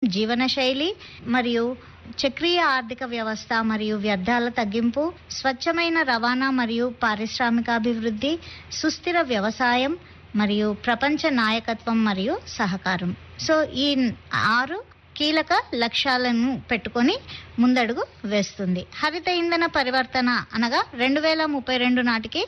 జీవనశైలి మరియు చక్రీయ ఆర్థిక వ్యవస్థ మరియు వ్యర్థాల తగ్గింపు, స్వచ్ఛమైన రవాణా మరియు పారిశ్రామికాభివృద్ధి, సుస్థిర వ్యవసాయం మరియు ప్రపంచ నాయకత్వం మరియు సహకారం. సో ఈ 6 కీలక లక్ష్యాలను పెట్టుకొని ముందడుగు వేస్తుంది. హరిత ఇంధన పరివర్తన అనగా 2032 నాటికి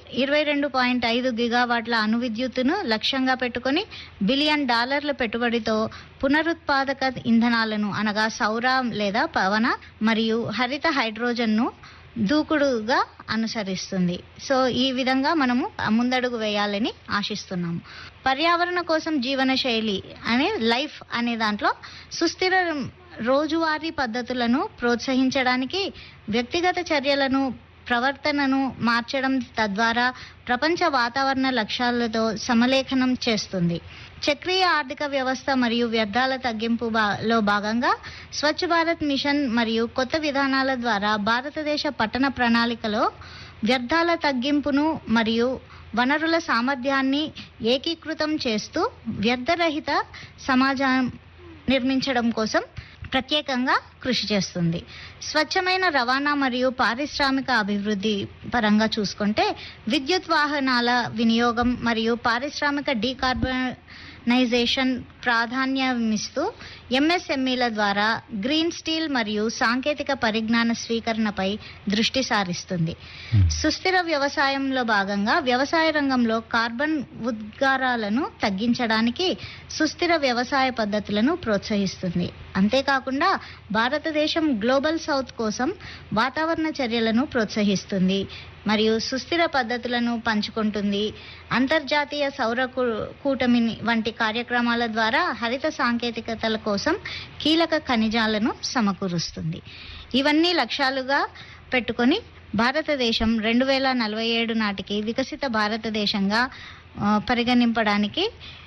22.5 గిగావాట్ల అణు విద్యుత్తును లక్ష్యంగా పెట్టుకొని $1 బిలియన్ పెట్టుబడితో పునరుత్పాదక ఇంధనాలను అనగా సౌర లేదా పవన మరియు హరిత హైడ్రోజన్ను దూకుడుగా అనుసరిస్తుంది. సో ఈ విధంగా మనము ముందడుగు వేయాలని ఆశిస్తున్నాము. పర్యావరణ కోసం జీవనశైలి అనే లైఫ్ అనే దాంట్లో సుస్థిర రోజువారీ పద్ధతులను ప్రోత్సహించడానికి వ్యక్తిగత చర్యలను ప్రవర్తనను మార్చడం తద్వారా ప్రపంచ వాతావరణ లక్ష్యాలతో సమలేఖనం చేస్తుంది. చక్రీయ ఆర్థిక వ్యవస్థ మరియు వ్యర్థాల తగ్గింపులో భాగంగా స్వచ్ఛ భారత్ మిషన్ మరియు కొత్త విధానాల ద్వారా భారతదేశ పట్టణ ప్రణాళికలో వ్యర్థాల తగ్గింపును మరియు వనరుల సామర్థ్యాన్ని ఏకీకృతం చేస్తూ వ్యర్థరహిత సమాజం నిర్మించడం కోసం ప్రత్యేకంగా కృషి చేస్తుంది. స్వచ్ఛమైన రవాణా మరియు పారిశ్రామిక అభివృద్ధి పరంగా చూసుకుంటే విద్యుత్ వాహనాల వినియోగం మరియు పారిశ్రామిక డీకార్బనైజేషన్ ప్రాధాన్యమిస్తూ ఎంఎస్ఎంఈల ద్వారా గ్రీన్ స్టీల్ మరియు సాంకేతిక పరిజ్ఞాన స్వీకరణపై దృష్టి సారిస్తుంది. సుస్థిర వ్యవసాయంలో భాగంగా వ్యవసాయ రంగంలో కార్బన్ ఉద్గారాలను తగ్గించడానికి సుస్థిర వ్యవసాయ పద్ధతులను ప్రోత్సహిస్తుంది. అంతేకాకుండా భారతదేశం గ్లోబల్ సౌత్ కోసం వాతావరణ చర్యలను ప్రోత్సహిస్తుంది మరియు సుస్థిర పద్ధతులను పంచుకుంటుంది. అంతర్జాతీయ సౌర కూటమి వంటి కార్యక్రమాల ద్వారా హరిత సాంకేతికతల కోసం కీలక ఖనిజాలను సమకూరుస్తుంది. ఇవన్నీ లక్ష్యాలుగా పెట్టుకొని భారతదేశం 2047 నాటికి వికసిత భారతదేశంగా పరిగణింపడానికి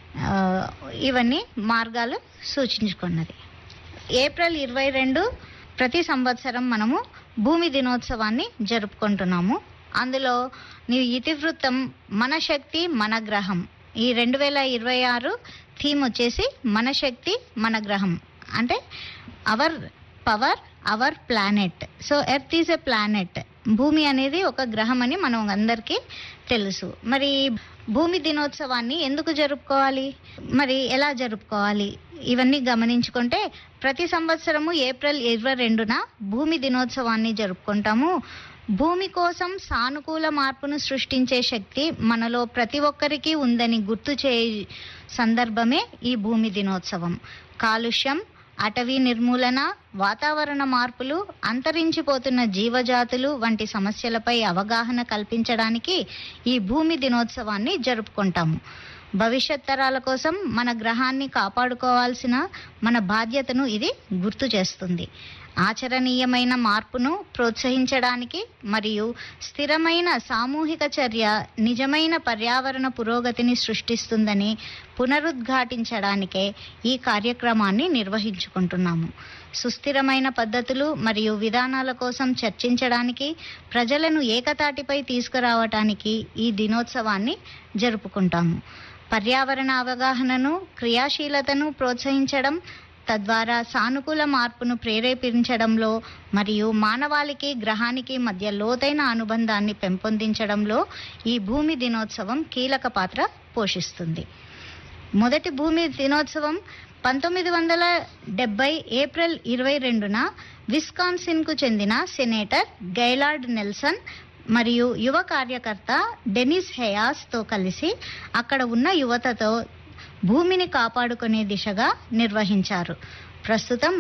ఇవన్నీ మార్గాలు సూచించుకున్నది. ఏప్రిల్ 22 ప్రతి సంవత్సరం మనము భూమి దినోత్సవాన్ని జరుపుకుంటున్నాము. అందులో ఇతివృత్తం మన శక్తి మన గ్రహం. ఈ 2026 థీమ్ వచ్చేసి మన శక్తి మన గ్రహం, అంటే hour power our planet. So earth is a planet. భూమి అనేది ఒక గ్రహం అని మనం అందరికీ తెలుసు. మరి భూమి దినోత్సవాన్ని ఎందుకు జరుపుకోవాలి, మరి ఎలా జరుపుకోవాలి, ఇవన్నీ గమనించుకుంటే ప్రతి సంవత్సరము ఏప్రిల్ 22న భూమి దినోత్సవాన్ని జరుపుకుంటాము. భూమి కోసం సానుకూల మార్పును సృష్టించే శక్తి మనలో ప్రతి ఒక్కరికి ఉందని గుర్తు చేయ సందర్భమే ఈ భూమి దినోత్సవం. కాలుష్యం, అటవీ నిర్మూలన, వాతావరణ మార్పులు, అంతరించిపోతున్న జీవజాతులు వంటి సమస్యలపై అవగాహన కల్పించడానికి ఈ భూమి దినోత్సవాన్ని జరుపుకుంటాము. భవిష్యత్ తరాల కోసం మన గ్రహాన్ని కాపాడుకోవాల్సిన మన బాధ్యతను ఇది గుర్తు చేస్తుంది. ఆచరణీయమైన మార్పును ప్రోత్సహించడానికి మరియు స్థిరమైన సామూహిక చర్య నిజమైన పర్యావరణ పురోగతిని సృష్టిస్తుందని పునరుద్ఘాటించడానికే ఈ కార్యక్రమాన్ని నిర్వహించుకుంటున్నాము. సుస్థిరమైన పద్ధతులు మరియు విధానాల కోసం చర్చించడానికి, ప్రజలను ఏకతాటిపై తీసుకురావటానికి ఈ దినోత్సవాన్ని జరుపుకుంటాము. పర్యావరణ అవగాహనను, క్రియాశీలతను ప్రోత్సహించడం, తద్వారా సానుకూల మార్పును ప్రేరేపించడంలో మరియు మానవాళికి గ్రహానికి మధ్య లోతైన అనుబంధాన్ని పెంపొందించడంలో ఈ భూమి దినోత్సవం కీలక పాత్ర పోషిస్తుంది. మొదటి భూమి దినోత్సవం 1970 ఏప్రిల్ 22న విస్కాన్సిన్కు చెందిన సెనేటర్ గైలార్డ్ నెల్సన్ మరియు యువ కార్యకర్త డెనిస్ హెయాస్తో కలిసి అక్కడ ఉన్న యువతతో భూమిని కాపాడుకునే దిశగా నిర్వహించారు. ప్రస్తుతం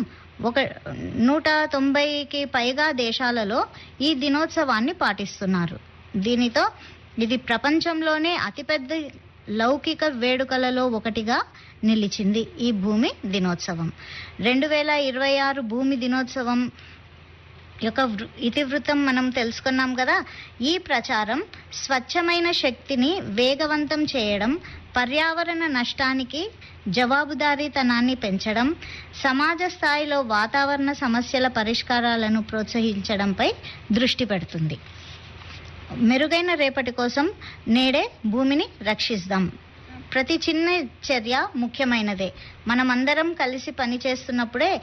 190కి పైగా దేశాలలో ఈ దినోత్సవాన్ని పాటిస్తున్నారు. దీనితో ఇది ప్రపంచంలోనే అతిపెద్ద లౌకిక వేడుకలలో ఒకటిగా నిలిచింది ఈ భూమి దినోత్సవం. 2026 భూమి దినోత్సవం యొక్క ఇతివృత్తం మనం తెలుసుకున్నాం కదా. ఈ ప్రచారం స్వచ్ఛమైన శక్తిని వేగవంతం చేయడం, పర్యావరణ నష్టానికి జవాబుదారీతనాన్ని పెంచడం, సమాజ స్థాయిలో వాతావరణ సమస్యల పరిష్కారాలను ప్రోత్సహించడంపై దృష్టి పెడుతుంది. మెరుగైన రేపటి కోసం నేడే భూమిని రక్షిద్దాం. ప్రతి చిన్న చర్య ముఖ్యమైనదే. మనమందరం కలిసి పనిచేస్తున్నప్పుడే